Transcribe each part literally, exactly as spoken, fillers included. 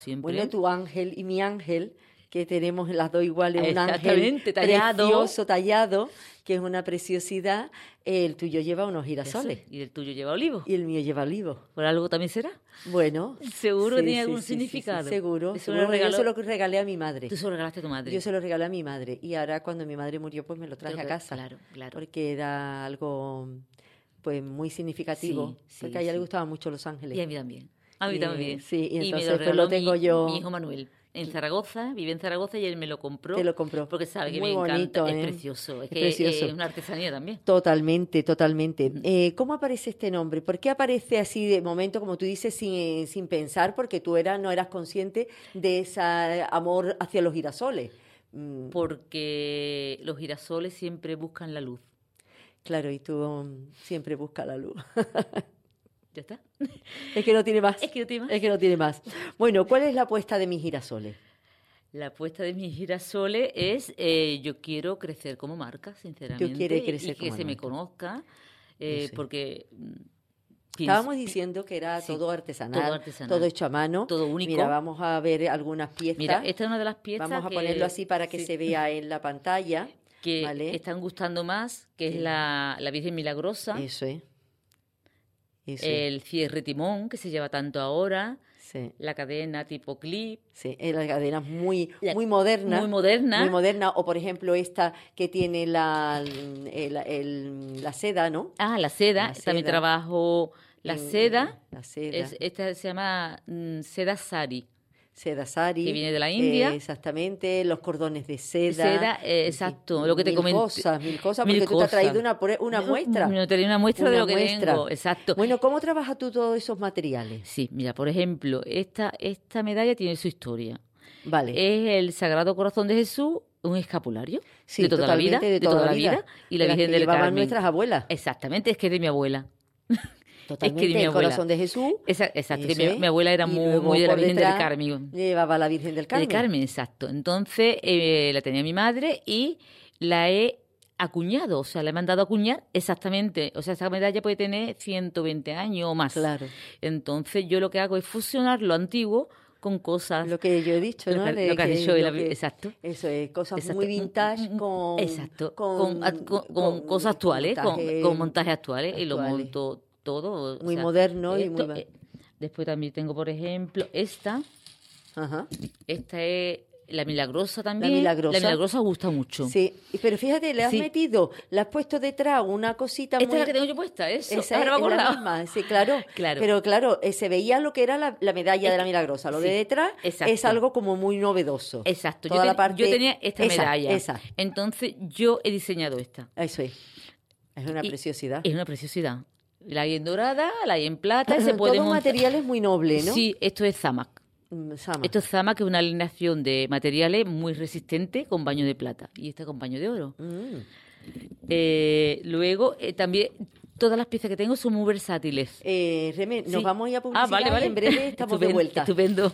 Siempre. Bueno, tu ángel y mi ángel, que tenemos las dos iguales, un ángel tallado. precioso, tallado, que es una preciosidad. El tuyo lleva unos girasoles. Eso, y el tuyo lleva olivos. Y el mío lleva olivos. ¿Por algo también será? Bueno. Seguro sí, que tiene sí, algún sí, significado. Sí, sí, seguro. Eso seguro. lo regaló... Yo se lo regalé a mi madre. Tú se lo regalaste a tu madre. Yo se lo regalé a mi madre. Y ahora cuando mi madre murió, pues me lo traje Pero, a casa. Claro, claro. Porque era algo pues muy significativo. Sí, sí, porque a ella sí. le gustaban mucho Los Ángeles. Y a mí también. A mí y, también. Sí, y entonces y me lo pues lo tengo mi, yo. Mi hijo Manuel. En Zaragoza, vive en Zaragoza y él me lo compró. Te lo compró. Porque sabe que Muy me bonito, encanta. ¿eh? Es precioso. Es, es que precioso. Es una artesanía también. Totalmente, totalmente. Eh, ¿Cómo aparece este nombre? ¿Por qué aparece así de momento, como tú dices, sin, sin pensar? Porque tú eras, no eras consciente de ese amor hacia los girasoles. Mm. Porque los girasoles siempre buscan la luz. Claro, y tú um, siempre buscas la luz. ¿Ya está? Es que no tiene más. Es que no tiene más. Es que no tiene más. Bueno, ¿cuál es la apuesta de mis girasoles? La apuesta de mis girasoles es, eh, yo quiero crecer como marca, sinceramente. Tú quieres crecer y que como se marca. me conozca, eh, sí. porque... Estábamos diciendo que era sí, todo, artesanal, todo artesanal, todo hecho a mano. Todo único. Mira, vamos a ver algunas piezas. Mira, esta es una de las piezas Vamos a que, ponerlo así para que sí, se vea en la pantalla. Que ¿vale? están gustando más, que sí. es la, la Virgen Milagrosa. Eso es. Eso el es. cierre timón, que se lleva tanto ahora. Sí. La cadena tipo clip. Sí, la cadena muy, la, muy moderna. Muy moderna. Muy moderna. O, por ejemplo, esta que tiene la, el, el, la seda, ¿no? Ah, la seda. La seda. También trabajo la en, seda. La seda. Es, esta se llama mm, seda sari. Seda sari. Que viene de la India. Eh, exactamente. Los cordones de seda. Seda, eh, exacto. Lo que te mil comenté. cosas, mil cosas. Mil porque tú cosas. te has traído una, una muestra. No, te una muestra una de lo que muestra. tengo. Exacto. Bueno, ¿cómo trabajas tú todos esos materiales? Sí, mira, por ejemplo, esta, esta medalla tiene su historia. Vale. Es el Sagrado Corazón de Jesús, un escapulario. Sí, de toda la vida. De toda, de toda la vida. vida. Y la de Virgen que del llevaban Carmen. Nuestras abuelas. Exactamente, es que es de mi abuela. Totalmente, es que de mi el abuela. Corazón de Jesús. Esa, exacto, que mi, mi abuela era muy, muy de la Virgen del Carmen. Llevaba la Virgen del Carmen. Del Carmen, exacto. Entonces eh, la tenía mi madre y la he acuñado, o sea, la he mandado a acuñar exactamente. O sea, esa medalla puede tener ciento veinte años o más. Claro. Entonces yo lo que hago es fusionar lo antiguo con cosas... Lo que yo he dicho, ¿no? Lo que, lo que has dicho, la, que, exacto. Eso es, cosas exacto. muy vintage con... Exacto, con, con, con, con, con cosas actuales, con montajes, con, con montajes actuales, actuales, y lo monto todo. Muy o sea, moderno esto, y muy... Eh, después también tengo, por ejemplo, esta. Ajá. Esta es... La Milagrosa también. La Milagrosa. La Milagrosa gusta mucho. Sí, pero fíjate, le has sí. metido, le has puesto detrás una cosita Esta muy... es la que tengo yo puesta, eso. Esa Ahora es, me es la misma, sí, claro. claro. Pero claro, eh, se veía lo que era la, la medalla es, de la Milagrosa. Lo sí, de detrás exacto. es algo como muy novedoso. Exacto. Toda yo, la ten, parte... yo tenía esta esa, medalla. Esa. Entonces yo he diseñado esta. Eso es. Es una y preciosidad. Es una preciosidad. La hay en dorada, la hay en plata. Y se puede Todo montar... material es muy noble, ¿no? Sí, esto es Zamac. Sama. Esto es Zamac, que es una alineación de materiales muy resistente con baño de plata. Y esta con baño de oro. Mm. Eh, luego, eh, también, todas las piezas que tengo son muy versátiles. Eh, Remé, nos sí. vamos a ir a publicidad ah, vale, vale. y en breve estamos estupendo, de vuelta. Estupendo.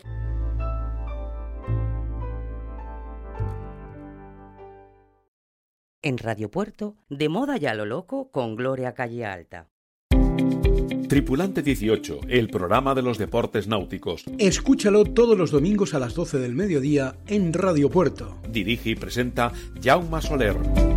En Radio Puerto, de moda ya lo loco con Gloria Calle Alta. Tripulante dieciocho, el programa de los deportes náuticos. Escúchalo todos los domingos a las doce del mediodía en Radio Puerto. Dirige y presenta Jaume Soler.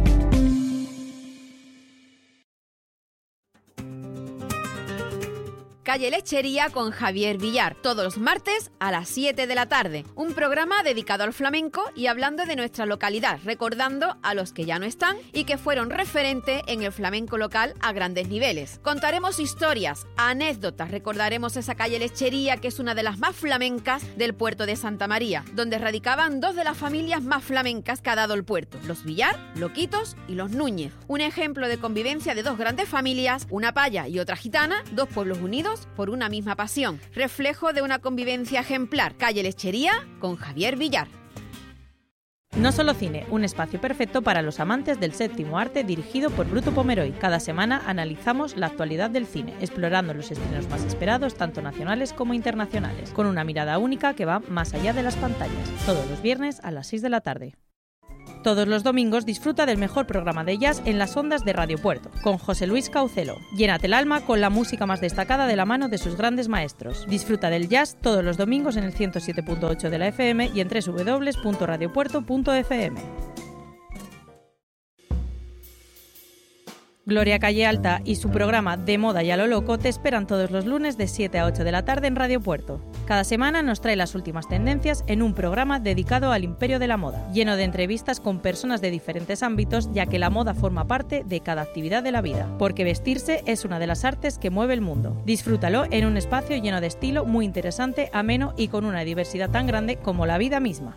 Calle Lechería con Javier Villar, todos los martes a las siete de la tarde. Un programa dedicado al flamenco y hablando de nuestra localidad, recordando a los que ya no están y que fueron referente en el flamenco local a grandes niveles. Contaremos historias, anécdotas, recordaremos esa calle Lechería que es una de las más flamencas del puerto de Santa María, donde radicaban dos de las familias más flamencas que ha dado el puerto, los Villar, Loquitos y los Núñez. Un ejemplo de convivencia de dos grandes familias, una paya y otra gitana, dos pueblos unidos por una misma pasión, reflejo de una convivencia ejemplar. Calle Lechería con Javier Villar. No Solo Cine, un espacio perfecto para los amantes del séptimo arte dirigido por Bruto Pomeroy. Cada semana analizamos la actualidad del cine, explorando los estrenos más esperados, tanto nacionales como internacionales, con una mirada única que va más allá de las pantallas. Todos los viernes a las seis de la tarde. Todos los domingos disfruta del mejor programa de jazz en las ondas de Radio Puerto, con José Luis Caucelo. Llénate el alma con la música más destacada de la mano de sus grandes maestros. Disfruta del jazz todos los domingos en el ciento siete punto ocho de la F M y en doble u doble u doble u punto radio puerto punto f m. Gloria Calle Alta y su programa De Moda y a lo Loco te esperan todos los lunes de siete a ocho de la tarde en Radio Puerto. Cada semana nos trae las últimas tendencias en un programa dedicado al imperio de la moda, lleno de entrevistas con personas de diferentes ámbitos, ya que la moda forma parte de cada actividad de la vida, porque vestirse es una de las artes que mueve el mundo. Disfrútalo en un espacio lleno de estilo, muy interesante, ameno y con una diversidad tan grande como la vida misma.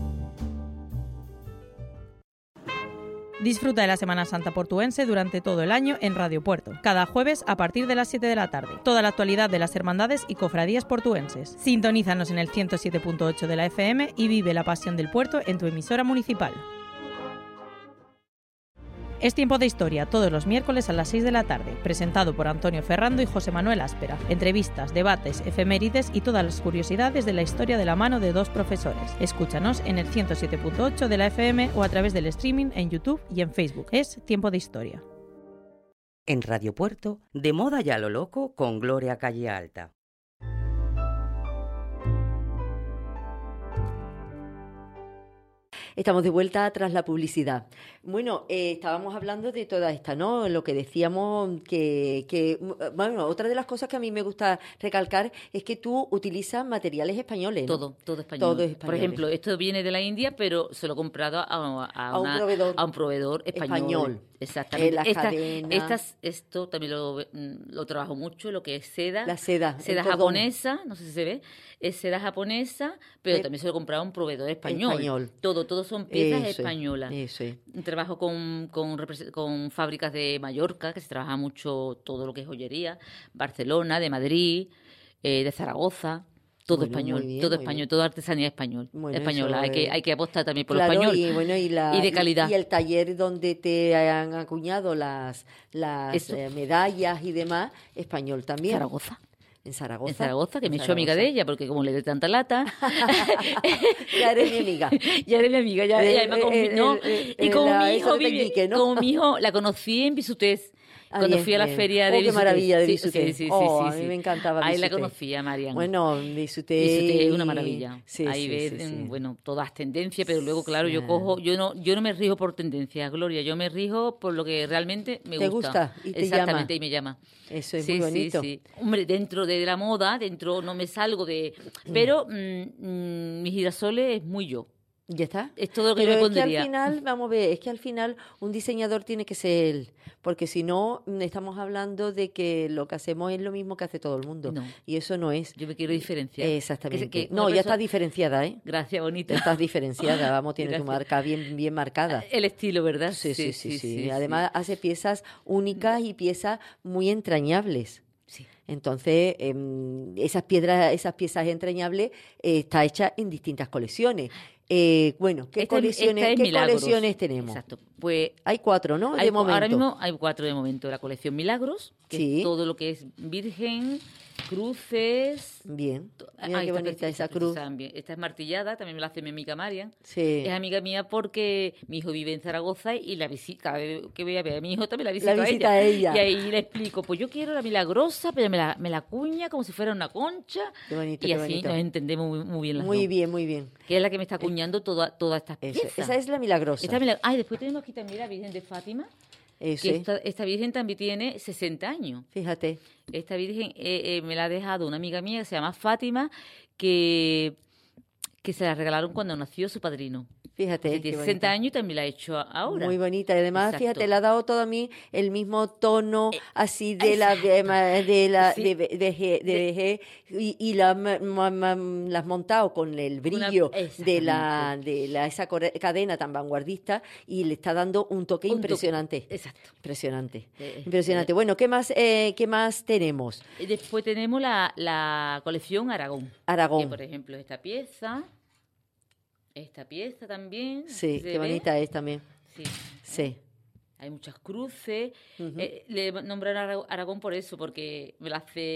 Disfruta de la Semana Santa portuense durante todo el año en Radio Puerto, cada jueves a partir de las siete de la tarde. Toda la actualidad de las hermandades y cofradías portuenses. Sintonízanos en el ciento siete punto ocho de la F M y vive la pasión del puerto en tu emisora municipal. Es Tiempo de Historia, todos los miércoles a las seis de la tarde, presentado por Antonio Ferrando y José Manuel Áspera. Entrevistas, debates, efemérides y todas las curiosidades de la historia de la mano de dos profesores. Escúchanos en el ciento siete punto ocho de la F M o a través del streaming en YouTube y en Facebook. Es Tiempo de Historia. En Radio Puerto, De Moda y a lo Loco con Gloria Calle Alta. Estamos de vuelta tras la publicidad. Bueno, eh, estábamos hablando de toda esta, ¿no? Lo que decíamos que, que, bueno, otra de las cosas que a mí me gusta recalcar es que tú utilizas materiales españoles, ¿no? Todo, todo español. Todo español. Por ejemplo, esto viene de la India, pero se lo he comprado a, a, a, una, un, proveedor a un proveedor español. español. Exactamente. Eh, las Esta, cadenas. Estas, esto también lo, lo trabajo mucho, lo que es seda. La seda. Seda japonesa, no sé si se ve. Es seda japonesa, pero, pero también se lo he comprado a un proveedor español. español. Todo, todo son piezas eso españolas. Es, eso es. Trabajo con, con, con fábricas de Mallorca, que se trabaja mucho todo lo que es joyería, Barcelona, de Madrid, eh, de Zaragoza. Todo bueno, español, bien, todo español, bien. Toda artesanía español, bueno, española. Hay que, hay que apostar también por claro, lo español y, bueno, y, la, y de calidad. Y, y el taller donde te han acuñado las, las eh, medallas y demás, español también. Zaragoza. En Zaragoza. En Zaragoza, que en me he Zaragoza. hecho amiga de ella, porque como le doy tanta lata... ya eres mi amiga. Ya eres mi amiga, ya, el, ya el, como, el, no, el, y como la, mi hijo vive, Peñique, ¿no? como mi hijo, la conocí en Bisutés. Ah, cuando bien, fui a la bien. feria oh, de qué Bisutés. maravilla de sí, Bisutés. Sí, sí, sí, oh, sí, a mí sí. me encantaba Ahí Bisutés. la conocía, Marian. Bueno, Bisutés... Bisutés es una maravilla. Sí, Ahí sí, ves, sí, sí. bueno, todas tendencias, pero luego, claro, sí. yo cojo... Yo no yo no me rijo por tendencias, Gloria. Yo me rijo por lo que realmente me ¿Te gusta. gusta? Y te Exactamente, llama. y me llama. Eso es sí, muy bonito. Sí, sí. Hombre, dentro de la moda, dentro no me salgo de... Pero mmm, mmm, mis girasoles es muy yo. ¿Ya está? Es todo lo que Pero yo me es pondría. que al final, vamos a ver, es que al final un diseñador tiene que ser él, porque si no, estamos hablando de que lo que hacemos es lo mismo que hace todo el mundo. No. Y eso no es. Yo me quiero diferenciar. Exactamente. Que, que no, ya persona... estás diferenciada, ¿eh? Gracias, bonita. Ya estás diferenciada, vamos, tiene Gracias. tu marca bien, bien marcada. El estilo, ¿verdad? Sí, sí, sí. sí, sí. sí Además, sí. hace piezas únicas y piezas muy entrañables. Sí. Entonces, eh, esas piedras, esas piezas entrañables eh, está hecha en distintas colecciones. Eh, bueno, ¿qué esta, colecciones, esta ¿qué colecciones tenemos? Exacto. Pues hay cuatro, ¿no? De hay, momento. Ahora mismo hay cuatro de momento. La colección Milagros, que sí. es todo lo que es Virgen, cruces. Bien. Mira ah, qué esta, bonita esta, esa esta, cruz. También. Esta es martillada, también me la hace mi amiga Marian. Sí. Es amiga mía porque mi hijo vive en Zaragoza y la visita, cada vez que voy a ver a mi hijo también la visita, la visita a, ella. ella. Y ahí le explico, pues yo quiero la milagrosa, pero me la, me la cuña como si fuera una concha. Qué bonito, y qué así bonito. nos entendemos muy, muy bien las Muy dos. bien, muy bien. Que es la que me está acuñando toda, todas estas Eso. piezas. Esa es la milagrosa. Esta milag- Ay, después tenemos aquí también la Virgen de Fátima. Eso. Que esta, esta Virgen también tiene sesenta años. Fíjate. Esta Virgen eh, eh, me la ha dejado una amiga mía que se llama Fátima, que, que se la regalaron cuando nació su padrino. Fíjate. Que tiene sesenta años y también la ha hecho ahora. Muy bonita. Y además, Exacto. fíjate, le ha dado todo a mí el mismo tono Eh, así de la de, de la Sí. de, de, de, de vejez y, y la, ma, ma, ma, las montado con el brillo Una- de la de la esa core- cadena tan vanguardista y le está dando un toque Un toque. impresionante. Exacto. Impresionante. Eh, Impresionante. Bueno, ¿qué más eh, qué más tenemos? Y después tenemos la, la colección Aragón. Aragón. Que, por ejemplo, esta pieza, esta pieza también. Sí, ¿se qué ve? bonita es también. Sí. Sí. Hay muchas cruces. Ujú. Eh, le nombraron Ara- Aragón por eso, porque me la hace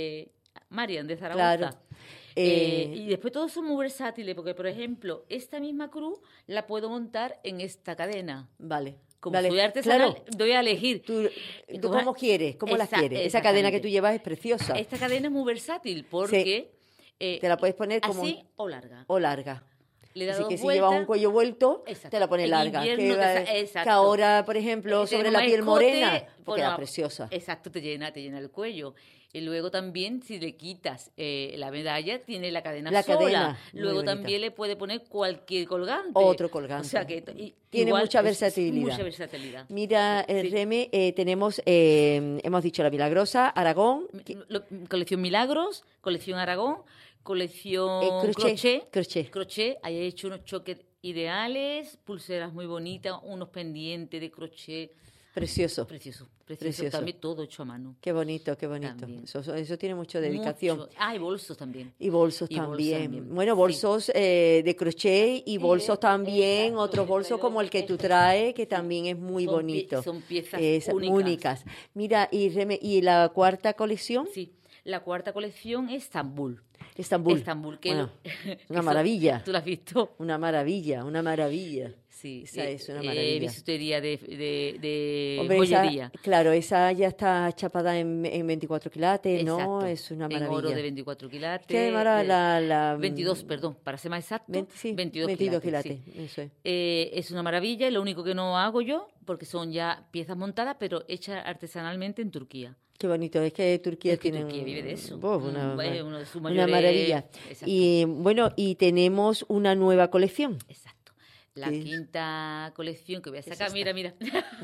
Marian de Zaragoza. Claro. Eh, Eh, y después todos son muy versátiles, porque, por ejemplo, esta misma cruz la puedo montar en esta cadena. Vale. Como vale. soy artesanal, Claro. doy a elegir. Tú, tú Coja- cómo quieres, cómo las Esa- quieres. Esa cadena que exactamente. tú llevas es preciosa. Esta cadena es muy versátil, porque... eh, Te la puedes poner como así o larga. o larga. Le da Así dos que si vueltas. llevas un cuello vuelto, Exacto. te la pones En larga. invierno Que, te va- sa- exacto. que ahora, por ejemplo, Eh, sobre tenemos la piel escote, morena, pues bueno, queda preciosa. Exacto, te llena, te llena el cuello. Y luego también, si le quitas eh, la medalla, tiene la cadena La sola. cadena, muy Luego bonita. también le puede poner cualquier colgante. Otro colgante. O sea que y- Tiene igual mucha es- versatilidad. Mucha versatilidad. Mira, eh, Sí. Reme, eh, tenemos, eh, hemos dicho la Milagrosa, Aragón, que- Lo- colección Milagros, colección Aragón, colección Eh, crochet, crochet, crochet. crochet. Ahí he hecho unos choques ideales, pulseras muy bonitas, unos pendientes de crochet. precioso. Precioso, precioso, Precioso. También todo hecho a mano. Qué bonito, qué bonito. También. Eso, eso- eso tiene mucha dedicación. Mucho. Ah, y bolsos también. Y bolsos Y bolsos también. también, Bueno, sí. bolsos eh, de crochet y bolsos eh, también, exacto, otros bolsos pero como el que tú estos- traes, que también es muy Son pie- bonito. son piezas Es- únicas. Mira, y, Reme, ¿y la cuarta colección? Sí. La cuarta colección es Estambul. Estambul. Estambul, que, Bueno, que una eso- maravilla. ¿Tú la has visto? Una maravilla, una maravilla. Sí, Esa eh, es una eh, maravilla. bisutería de, de, de Hombre, esa- joyería. claro, esa ya está chapada en, en veinticuatro quilates, ¿no? Exacto. Es una En maravilla. oro de veinticuatro quilates. Que además la, de- la, la- veintidós, perdón, para ser más exacto. veinte, sí, veintidós, veintidós quilates. quilates, sí. eso es. Eh, es una maravilla y lo único que no hago yo, porque son ya piezas montadas, pero hechas artesanalmente en Turquía. Qué bonito, es que Turquía Es que tiene Turquía un- vive de eso. uf, una, Mm, es uno de sus una mayores- maravilla. Exacto. Y bueno, y tenemos una nueva colección. Exacto. La ¿Qué? quinta colección que voy a ¿Qué es sacar, esta? mira, mira.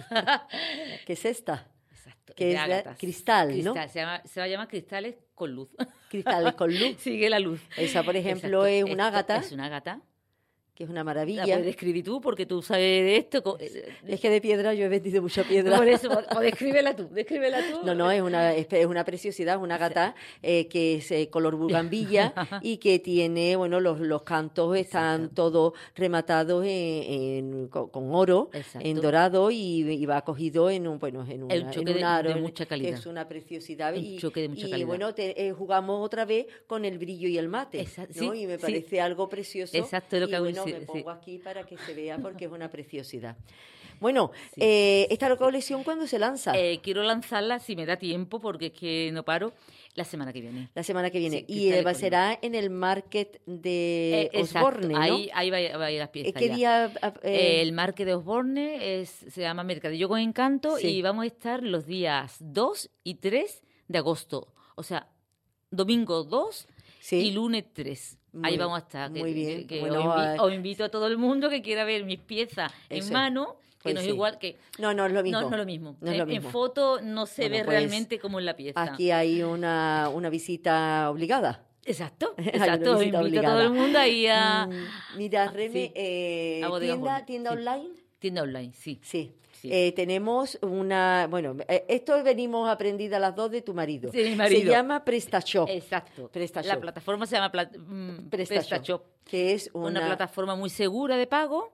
¿Qué es esta? Exacto. Que de es la ágatas. cristal, ¿no? Cristal, se, llama, se va a llamar cristales con luz. Cristales con luz. Sigue la luz. Esa, por ejemplo, Exacto. es Esto una ágata, Es una ágata. que es una La maravilla. puedes describir tú porque tú sabes de esto. co- eh, Es que de piedra yo he vendido mucha piedra. Por eso, o descríbela tú, descríbela tú. No, no, es una, es es una preciosidad, una gata eh, que es eh, color bugambilla y que tiene, bueno, los, los cantos están Exacto. todos rematados en, en- con, con oro, Exacto. en dorado y, y va cogido en un, bueno, en, una- El en choque un de- aro, de mucha que calidad. es una preciosidad. Un y, choque de mucha y, calidad. bueno, te- eh, jugamos otra vez con el brillo y el mate, Exacto, ¿no? sí, Y me sí. parece algo precioso. Exacto, es lo y que hago, bueno, sí, me sí. pongo aquí para que se vea porque es una preciosidad. Bueno, Sí. eh, ¿esta colección cuándo se lanza? Eh, quiero lanzarla, si me da tiempo, porque es que no paro, la semana que viene. La semana que viene. Sí, y cristales eh, va- con será en el market de Eh, exacto, Osborne, ¿no? ahí, ahí va, va a ir las Eh, piezas. ¿Qué ya. día? ah, eh, El marque de Osborne es, se llama Mercadillo con Encanto Sí. y vamos a estar los días dos y tres de agosto. O sea, domingo dos sí. y lunes tres. Muy- Ahí vamos a estar. que- muy bien. que- que Bueno, os, invi- ah, os invito a todo el mundo que quiera ver mis piezas Eso en es. mano, que Pues no sí. es igual que... No, no es lo mismo. No, no es lo mismo. No es en, lo en mismo. foto no se Bueno, ve pues, realmente como en la pieza. Aquí hay una, una visita obligada. Exacto, Hay una exacto. Os visita invito a todo obligada. el mundo ahí a... Mm, Mira, ah, Reme, sí. eh, A Bodega ¿tienda, Osborne, tienda sí. online? Tienda online, sí. Sí. Sí. Eh, tenemos una, bueno, eh, esto venimos aprendidas las dos de tu marido. Sí, mi marido. Se llama PrestaShop, Exacro. PrestaShop. La plataforma se llama plat- mm, PrestaShop, PrestaShop. que es Una... una, plataforma muy segura de pago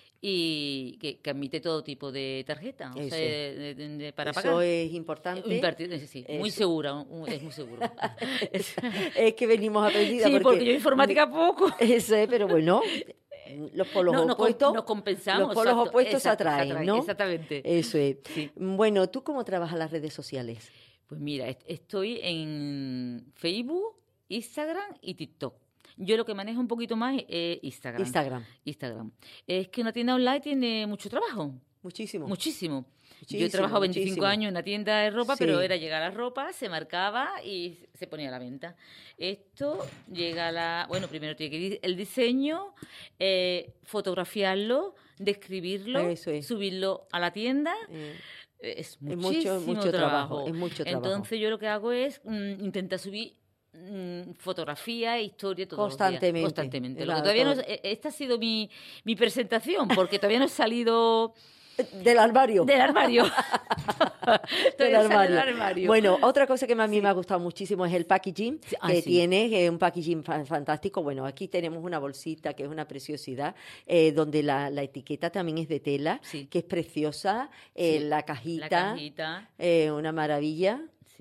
y que, que admite todo tipo de tarjeta, o sea, Eso. de- de- de- para eso pagar. es importante. Invertir, sí, sí, muy Eso. segura, un- es muy seguro. Es- Es que venimos aprendidas. sí, porque yo informática poco. Eso es, pero bueno, los polos No, nos com- opuestos. nos compensamos. Los polos exacto, opuestos se exacto, atraen, ¿no? Exactamente. Eso es. Sí. Bueno, ¿tú cómo trabajas las redes sociales? Pues mira, est- estoy en Facebook, Instagram y TikTok. Yo lo que manejo un poquito más es Instagram. Instagram. Instagram. Es que una tienda online tiene mucho trabajo. Muchísimo. Muchísimo. Yo he Muchísimo, trabajado veinticinco muchísimo. años en una tienda de ropa, Sí. pero era llegar a la ropa, se marcaba y se ponía a la venta. Esto llega a la... Bueno, primero tiene que ir el diseño, eh, fotografiarlo, describirlo, Eso es. subirlo a la tienda. Eh, Es mucho- muchísimo mucho trabajo, trabajo. es mucho trabajo. Entonces yo lo que hago es mm, intentar subir mm, fotografía, historia, todo Constantemente. Constantemente. Lo que Claro, todavía no, todo. es- esta ha sido mi, mi presentación, porque todavía no he salido Del armario. del armario. Del Todavía no he salido armario. del armario. Bueno, otra cosa que a mí me ha gustado muchísimo es el packaging Sí, ah, que sí. tiene, que es un packaging fa- fantástico. Bueno, aquí tenemos una bolsita que es una preciosidad, eh, donde la, la etiqueta también es de tela, Sí. que es preciosa, eh, Sí, la cajita, La cajita, eh, una maravilla. sí, sí.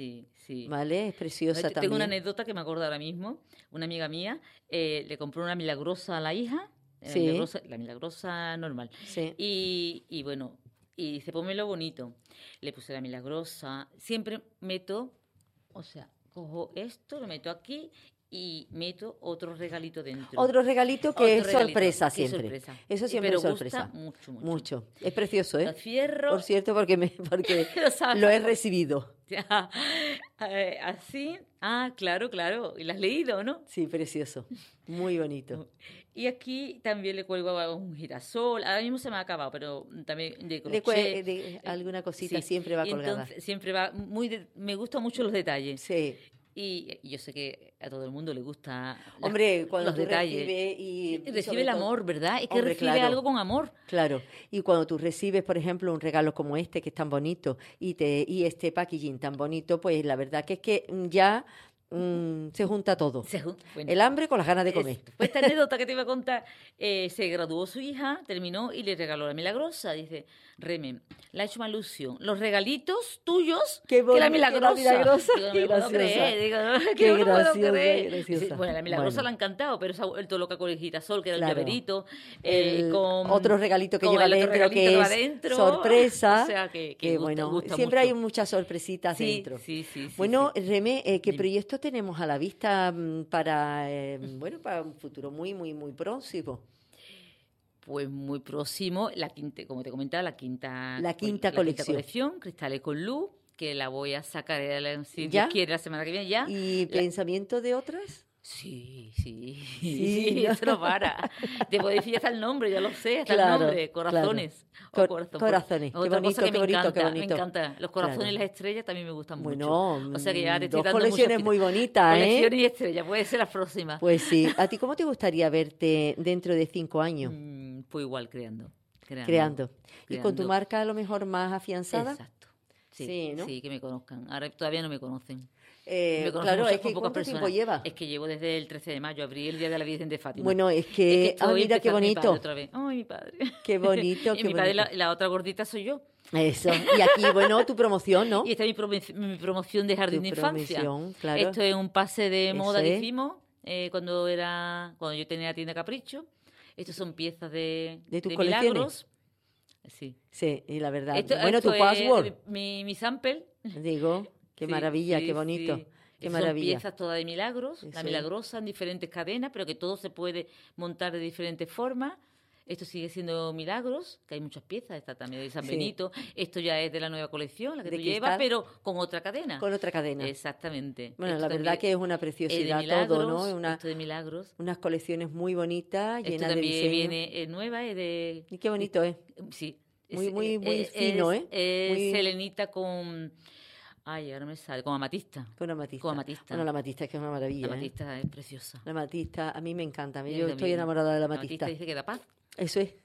sí. ¿Vale? Es preciosa Tengo también. una anécdota que me acuerdo ahora mismo. Una amiga mía eh, le compró una milagrosa a la hija, la, Sí. milagrosa, la milagrosa normal. Sí. Y, y bueno, y dice, pónmelo bonito. Le puse la milagrosa. Siempre meto, o sea, cojo esto, lo meto aquí y meto otro regalito dentro. Otro regalito que Otro es regalito, sorpresa que siempre. sorpresa. Eso siempre Pero es sorpresa. gusta mucho, mucho. Mucho. Es precioso, ¿eh? Lo cierro. Por cierto, porque, me, porque Lo sabes. lo he recibido. Ya. Eh, así. Ah, claro, claro. Y lo has leído, ¿no? Sí, precioso. Muy bonito. Y aquí también le cuelgo un girasol. Ahora mismo se me ha acabado, pero también de crochet. Le cue- de- alguna cosita Sí. siempre va Y colgada. entonces, siempre va muy... de- me gustan mucho los detalles. Sí. Y yo sé que a todo el mundo le gusta las- Hombre, cuando los tú detalles. recibes y... y Recibe sobre el todo- amor, ¿verdad? Es que Hombre, recibe claro. algo con amor. Claro, y cuando tú recibes, por ejemplo, un regalo como este, que es tan bonito, y te y este packaging tan bonito, pues la verdad que es que mm, ya mm, se junta todo. Se jun- bueno, El hambre con las ganas de comer. Es- pues esta anécdota que te iba a contar, eh, se graduó su hija, terminó y le regaló la milagrosa. Dice, Reme, la ha hecho más ilusión. Los regalitos tuyos Qué que bonito, la que la milagrosa. milagrosa. Digo, no Qué me lo puedo graciosa. creer. Digo, no, que Qué no me lo puedo graciosa, creer. qué graciosa. Sí, bueno, la milagrosa Bueno. le ha encantado, pero esa ha vuelto loca con el girasol, que era Claro. el llaverito. eh, El con, otro regalito que con lleva el otro dentro, regalito que va es dentro. sorpresa. O sea, que, que que gusta, bueno, gusta siempre mucho. hay muchas sorpresitas Sí, dentro. sí, sí, sí, Bueno, sí. Remé, eh, ¿qué Dime. proyectos tenemos a la vista mm, para, eh, bueno, para un futuro muy, muy, muy próximo? Pues muy próximo, la quinta, como te comentaba, la quinta, La quinta la colección. colección, Cristales con Luz, que la voy a sacar, eh, si ¿Ya? Dios quiere, la semana que viene ya. ¿Y La- pensamiento de otras? Sí, sí, Sí, sí, ¿no? eso no para. Te puedo decir hasta el nombre, ya lo sé, hasta Claro, el nombre, corazones. claro. O Cor- corazón. corazones, qué Otra cosa bonito, que qué me bonito, encanta, qué bonito. Me encanta. Los corazones Claro. y las estrellas también me gustan Bueno, mucho. O sea que ya te estoy dos dando colecciones muchas muy pistas. bonitas, ¿eh? Colecciones y estrellas, puede ser la próxima. Pues sí. ¿A ti cómo te gustaría verte dentro de cinco años? Mm, pues igual, creando. Creando. Creando. ¿Y con tu creando. marca a lo mejor más afianzada? Exacto. Sí, Sí, ¿no? sí, que me conozcan. Ahora todavía no me conocen. Eh, Me conocen claro, muchas- es que muy pocas ¿cuánto tiempo personas. lleva? Es que llevo desde el trece de mayo, abrí el día de la Virgen de Fátima. Bueno, es que, ah, estoy mira qué empezando mi padre bonito. otra vez. Ay, mi padre. Qué bonito, y qué mi padre, bonito. la, la otra gordita soy yo. Eso. Y aquí, bueno, tu promoción, ¿no? Y esta es mi, promo- mi promoción de jardín Tu de infancia. promoción, claro. Esto es un pase de Eso moda que es. hicimos eh, cuando era cuando yo tenía la tienda Capricho. Estos son piezas de, ¿De tus colecciones? milagros. Sí. Sí, y la verdad. Esto, bueno, esto tu es password. mi, mi sample. Digo, qué Sí, maravilla, sí, qué bonito. sí. Qué Son maravilla. piezas todas de milagros, Eso la es. milagrosa en diferentes cadenas, pero que todo se puede montar de diferentes formas. Esto sigue siendo milagros, que hay muchas piezas, esta también de San Sí. Benito. Esto ya es de la nueva colección, la que De tú cristal. llevas, pero con otra cadena. Con otra cadena. Exactamente. Bueno, Esto la verdad también que es una es de preciosidad milagros, todo, ¿no? Es una, Esto de milagros. unas colecciones muy bonitas, Esto llenas de también diseño. viene es nueva, es de... Y qué bonito es. Sí. Muy, muy, muy fino, ¿eh? Es Muy- selenita con... Ay, ahora me sale, con amatista. Con amatista. Con amatista. Bueno, la amatista es que es una maravilla. La ¿eh? amatista es preciosa. La amatista, a mí me encanta. Y a Yo mí estoy también. enamorada de la La amatista. dice que da paz. Eso es.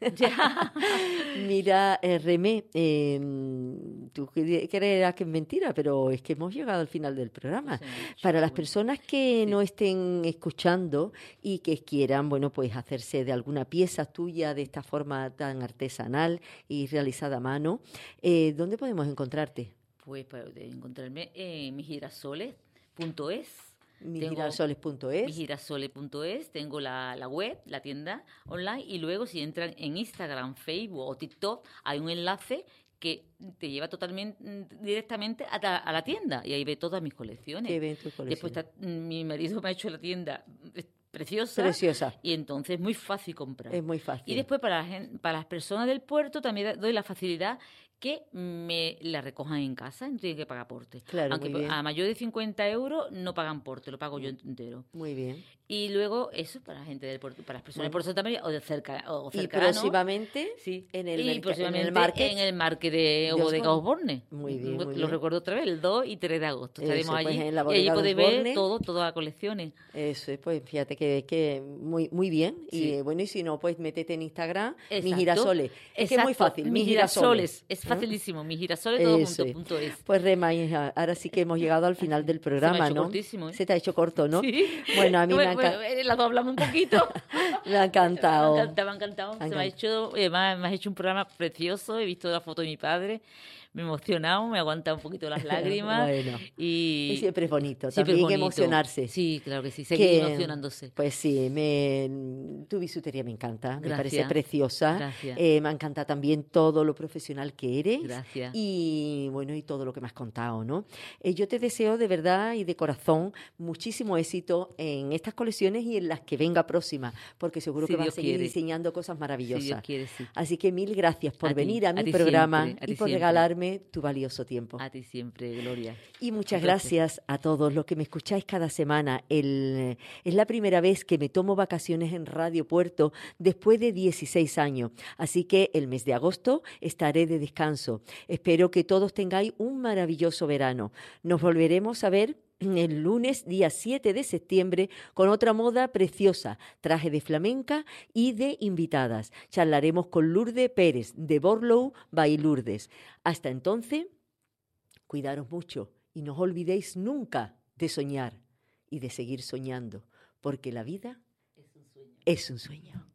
Mira, eh, Remé, eh, tú cre- creerás que es mentira, pero es que hemos llegado al final del programa. Pues se me ha hecho Para las bueno. personas que Sí. no estén escuchando y que quieran, bueno, pues hacerse de alguna pieza tuya de esta forma tan artesanal y realizada a mano, eh, ¿dónde podemos encontrarte? Pues para encontrarme en misgirasoles punto es. Misgirasoles punto es. Misgirasoles punto es. Tengo la, la web, la tienda online. Y luego, si entran en Instagram, Facebook o TikTok, hay un enlace que te lleva totalmente mm, directamente a la, a la tienda. Y ahí ve todas mis colecciones. Que ven tus colecciones. Después está, mm, mi marido me ha hecho la tienda es preciosa. Preciosa. Y entonces es muy fácil comprar. Es muy fácil. Y después para, la gen- para las personas del puerto también doy la facilidad que me la recojan en casa, no tienen que pagar porte. Claro, Aunque muy bien. a mayor de cincuenta euros no pagan porte, lo pago yo entero. Muy bien. Y luego eso para la gente del puerto, para las personas del puerto de Santa María o de cerca o Y cercano. próximamente Sí. en el, y merca- próximamente en el market. en el market de de Bodega Osborne. Osborne. Muy bien, muy Lo bien. recuerdo otra vez, el dos y tres de agosto. Eso, Estaremos pues, allí en la y allí Bodega de podéis Osborne. ver todo, todas las colecciones. Eso es, pues fíjate que, que muy muy bien. Y Sí. eh, bueno, y si no, pues métete en Instagram, mis Exacto. girasoles. Es que es muy Exacto. fácil, mis Mis girasoles. girasoles. Es facilísimo, mis girasoles todo Eso junto, es. punto es. Pues Rema, hija, ahora sí que hemos llegado al final del programa, Se me ha hecho ¿no? cortísimo, ¿eh? Se te ha hecho corto, ¿no? Sí. Bueno, a mí me ha, Bueno, enca- bueno, las dos hablamos un poquito. me ha encantado. Me ha encantado, me ha encantado. Se me ha hecho, eh, me, ha- me has hecho un programa precioso. He visto la foto de mi padre. Me he emocionado, me ha aguantado un poquito las lágrimas. Bueno. y, Y siempre es bonito, siempre también es bonito. emocionarse. Sí, claro que sí, seguir Que, emocionándose. Pues sí, me, tu bisutería me encanta, me Gracias. parece preciosa. Gracias. Eh, me encanta también todo lo profesional que eres. Gracias. Y bueno, y todo lo que me has contado, ¿no? Eh, yo te deseo de verdad y de corazón muchísimo éxito en estas colecciones y en las que venga próximas, porque seguro Si que vas a Dios seguir quiere. diseñando cosas maravillosas. Si Dios quiere, sí. Así que mil gracias por A ti, venir a a mi ti programa siempre, a y ti por siempre. regalarme tu valioso tiempo. A ti siempre, Gloria. Y muchas Un placer. gracias a todos los que me escucháis cada semana. El- es la primera vez que me tomo vacaciones en Radio Puerto después de dieciséis años. Así que el mes de agosto estaré de descanso. Espero que todos tengáis un maravilloso verano. Nos volveremos a ver el lunes, día siete de septiembre, con otra moda preciosa, traje de flamenca y de invitadas. Charlaremos con Lourdes Pérez, de Borlow by Lourdes. Hasta entonces, cuidaros mucho y no os olvidéis nunca de soñar y de seguir soñando, porque la vida es un sueño. Es un sueño.